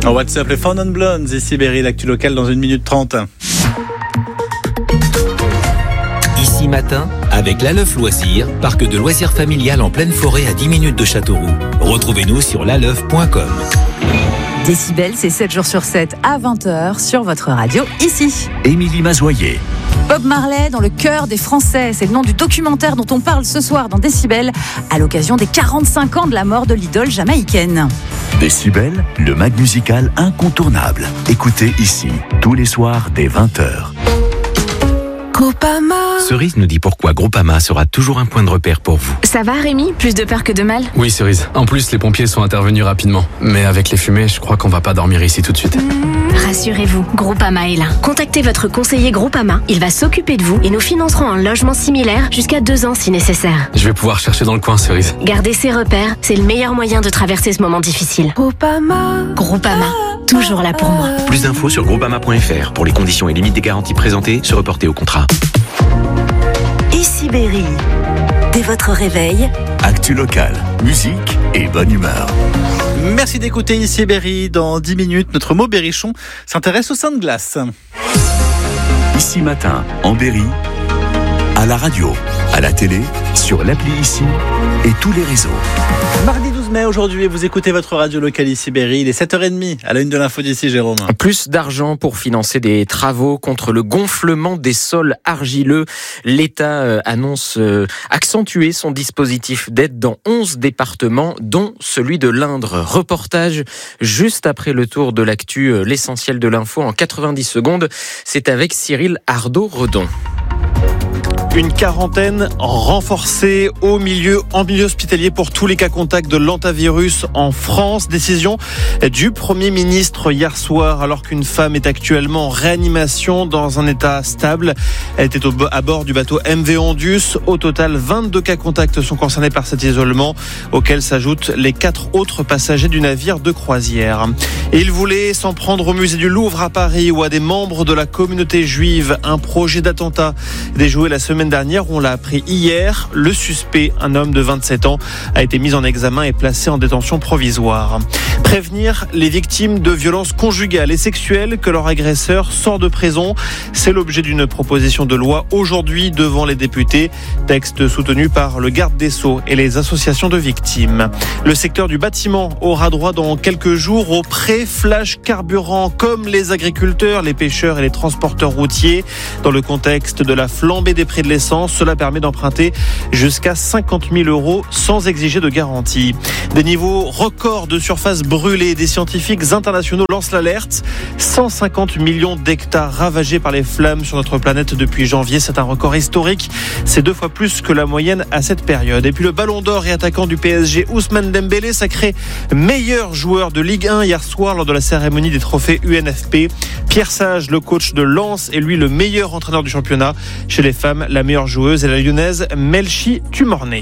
En WhatsApp, les Found and Blondes, ici Berry, l'actu locale dans 1 minute 30. Ici matin, avec l'Aleuf Loisirs, parc de loisirs familial en pleine forêt à 10 minutes de Châteauroux. Retrouvez-nous sur laleuf.com. Décibel, c'est 7 jours sur 7 à 20h sur votre radio, ici. Émilie Mazoyer. Bob Marley dans le cœur des Français, c'est le nom du documentaire dont on parle ce soir dans Décibel, à l'occasion des 45 ans de la mort de l'idole jamaïcaine. Décibel, le mag musical incontournable. Écoutez ici, tous les soirs dès 20h. Groupama. Cerise nous dit pourquoi Groupama sera toujours un point de repère pour vous. Ça va Rémi? Plus de peur que de mal? Oui Cerise, en plus les pompiers sont intervenus rapidement. Mais avec les fumées, je crois qu'on va pas dormir ici tout de suite. Rassurez-vous, Groupama est là. Contactez votre conseiller Groupama, il va s'occuper de vous et nous financerons un logement similaire jusqu'à 2 ans si nécessaire. Je vais pouvoir chercher dans le coin Cerise. Gardez ses repères, c'est le meilleur moyen de traverser ce moment difficile. Groupama, toujours là pour moi. Plus d'infos sur groupama.fr. Pour les conditions et limites des garanties présentées, se reporter au contrat. Ici Berry. Dès votre réveil, Actu locale, musique et bonne humeur. Merci d'écouter ici Berry. Dans 10 minutes, notre mot berrichon s'intéresse au sein de glace. Ici matin, en Berry, à la radio, à la télé, sur l'appli ici et tous les réseaux. Mardi 12 mai aujourd'hui, vous écoutez votre radio locale ici Berry. Il est 7h30 à la une de l'info d'ici, Jérôme. Plus d'argent pour financer des travaux contre le gonflement des sols argileux. L'État annonce accentuer son dispositif d'aide dans 11 départements, dont celui de l'Indre. Reportage juste après le tour de l'actu, l'essentiel de l'info en 90 secondes. C'est avec Cyril Ardo-Redon. Une quarantaine renforcée en milieu hospitalier pour tous les cas contacts de l'hantavirus en France. Décision du Premier ministre hier soir, alors qu'une femme est actuellement en réanimation dans un état stable. Elle était à bord du bateau MV Ondus. Au total, 22 cas contacts sont concernés par cet isolement, auxquels s'ajoutent les 4 autres passagers du navire de croisière. Et il voulait s'en prendre au musée du Louvre à Paris ou à des membres de la communauté juive. Un projet d'attentat déjoué la semaine dernière, on l'a appris hier. Le suspect, un homme de 27 ans, a été mis en examen et placé en détention provisoire. Prévenir les victimes de violences conjugales et sexuelles que leur agresseur sort de prison. C'est l'objet d'une proposition de loi aujourd'hui devant les députés. Texte soutenu par le garde des Sceaux et les associations de victimes. Le secteur du bâtiment aura droit dans quelques jours au prêt flash carburant, comme les agriculteurs, les pêcheurs et les transporteurs routiers. Dans le contexte de la flambée des prix de l'essence, cela permet d'emprunter jusqu'à 50 000 € sans exiger de garantie. Des niveaux records de surface brûlée. Des scientifiques internationaux lancent l'alerte. 150 millions d'hectares ravagés par les flammes sur notre planète depuis janvier. C'est un record historique. C'est 2 fois plus que la moyenne à cette période. Et puis le ballon d'or et attaquant du PSG, Ousmane Dembélé, sacré meilleur joueur de Ligue 1 hier soir lors de la cérémonie des trophées UNFP. Pierre Sage, le coach de Lens, est lui le meilleur entraîneur du championnat. Chez les femmes, la meilleure joueuse est la lyonnaise Melchi Tumorné.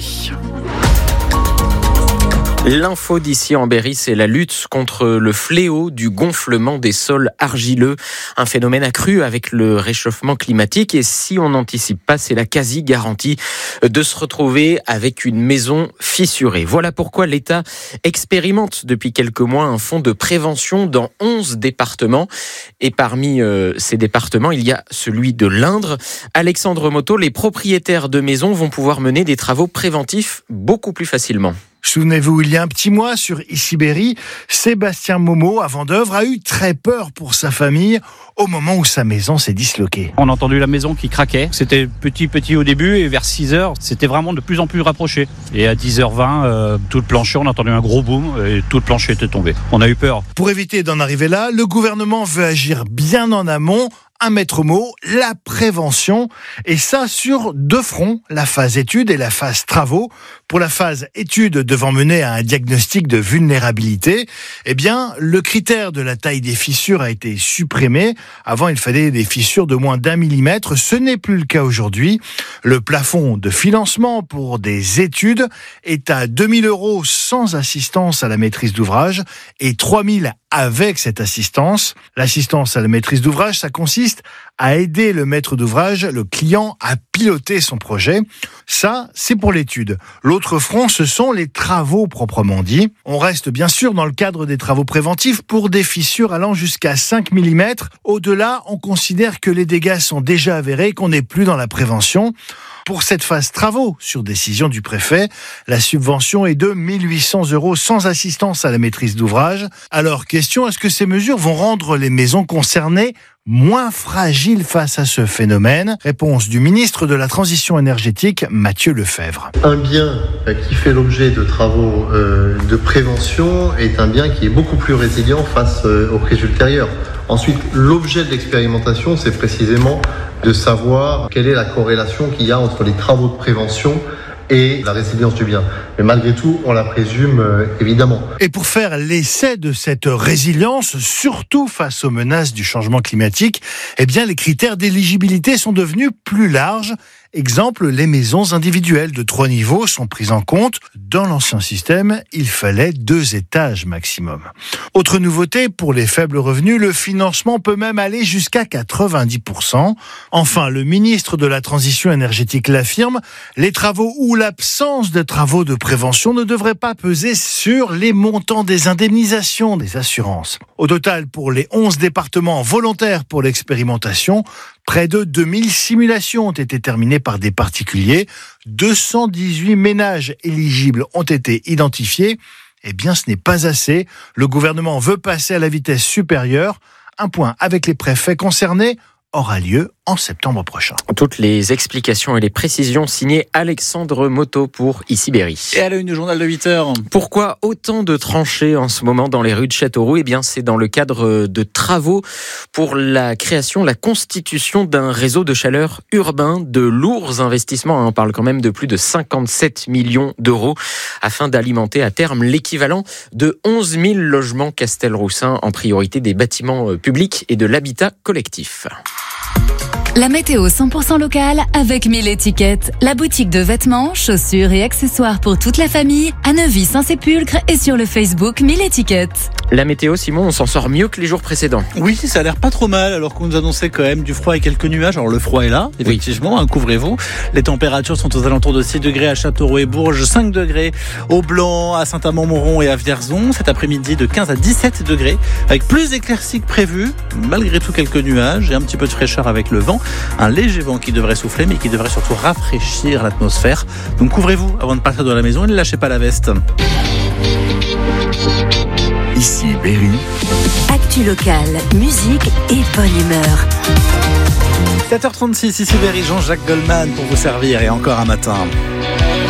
L'info d'ici en Berry, c'est la lutte contre le fléau du gonflement des sols argileux. Un phénomène accru avec le réchauffement climatique. Et si on n'anticipe pas, c'est la quasi-garantie de se retrouver avec une maison fissurée. Voilà pourquoi l'État expérimente depuis quelques mois un fonds de prévention dans 11 départements. Et parmi ces départements, il y a celui de l'Indre. Alexandre Moto, les propriétaires de maisons vont pouvoir mener des travaux préventifs beaucoup plus facilement. Souvenez-vous, il y a un petit mois sur Ici Berry, Sébastien Momo, à Vendeuvre, a eu très peur pour sa famille au moment où sa maison s'est disloquée. On a entendu la maison qui craquait. C'était petit au début et vers 6h, c'était vraiment de plus en plus rapproché. Et à 10h20, tout le plancher, on a entendu un gros boom et tout le plancher était tombé. On a eu peur. Pour éviter d'en arriver là, le gouvernement veut agir bien en amont. Un maître mot, la prévention, et ça sur 2 fronts, la phase étude et la phase travaux. Pour la phase étude devant mener à un diagnostic de vulnérabilité, eh bien, le critère de la taille des fissures a été supprimé. Avant, il fallait des fissures de moins d'1 millimètre. Ce n'est plus le cas aujourd'hui. Le plafond de financement pour des études est à 2 000 € sans assistance à la maîtrise d'ouvrage et 3 000 avec cette assistance. L'assistance à la maîtrise d'ouvrage, ça consiste à aider le maître d'ouvrage, le client, à piloter son projet. Ça, c'est pour l'étude. L'autre L'autre front, ce sont les travaux proprement dit. On reste bien sûr dans le cadre des travaux préventifs pour des fissures allant jusqu'à 5 mm. Au-delà, on considère que les dégâts sont déjà avérés, qu'on n'est plus dans la prévention. Pour cette phase travaux, sur décision du préfet, la subvention est de 1 800 € sans assistance à la maîtrise d'ouvrage. Alors, question, est-ce que ces mesures vont rendre les maisons concernées moins fragiles face à ce phénomène? Réponse du ministre de la Transition énergétique, Mathieu Lefebvre. Un bien qui fait l'objet de travaux de prévention est un bien qui est beaucoup plus résilient face aux crises ultérieures. Ensuite, l'objet de l'expérimentation, c'est précisément de savoir quelle est la corrélation qu'il y a entre les travaux de prévention et la résilience du bien. Mais malgré tout, on la présume évidemment. Et pour faire l'essai de cette résilience, surtout face aux menaces du changement climatique, eh bien, les critères d'éligibilité sont devenus plus larges. Exemple, les maisons individuelles de 3 niveaux sont prises en compte. Dans l'ancien système, il fallait 2 étages maximum. Autre nouveauté, pour les faibles revenus, le financement peut même aller jusqu'à 90%. Enfin, le ministre de la Transition énergétique l'affirme, les travaux ou l'absence de travaux de prévention ne devraient pas peser sur les montants des indemnisations des assurances. Au total, pour les 11 départements volontaires pour l'expérimentation, près de 2000 simulations ont été terminées par des particuliers. 218 ménages éligibles ont été identifiés. Eh bien, ce n'est pas assez. Le gouvernement veut passer à la vitesse supérieure. Un point avec les préfets concernés aura lieu en septembre prochain. Toutes les explications et les précisions signées Alexandre Moto pour Ici Berry. Et à la une du journal de 8h. Pourquoi autant de tranchées en ce moment dans les rues de Châteauroux? Eh bien, c'est dans le cadre de travaux pour la création, la constitution d'un réseau de chaleur urbain, de lourds investissements. On parle quand même de plus de 57 millions d'euros afin d'alimenter à terme l'équivalent de 11 000 logements Castelroussin, en priorité des bâtiments publics et de l'habitat collectif. La météo 100% locale avec 1000 étiquettes. La boutique de vêtements, chaussures et accessoires pour toute la famille à Neuvy-Saint-Sépulcre et sur le Facebook 1000 étiquettes. La météo, Simon, on s'en sort mieux que les jours précédents. Oui, ça a l'air pas trop mal, alors qu'on nous annonçait quand même du froid et quelques nuages. Alors le froid est là, effectivement, oui. Couvrez-vous. Les températures sont aux alentours de 6 degrés à Châteauroux et Bourges, 5 degrés au Blanc, à Saint-Amand-Montrond et à Vierzon. Cet après-midi de 15 à 17 degrés, avec plus d'éclaircies que prévu. Malgré tout, quelques nuages et un petit peu de fraîcheur avec le vent. Un léger vent qui devrait souffler, mais qui devrait surtout rafraîchir l'atmosphère. Donc couvrez-vous avant de partir de la maison et ne lâchez pas la veste. Ici Berry. Actu locale, musique et bonne humeur. 7h36, ici Berry, Jean-Jacques Goldman pour vous servir et encore un matin.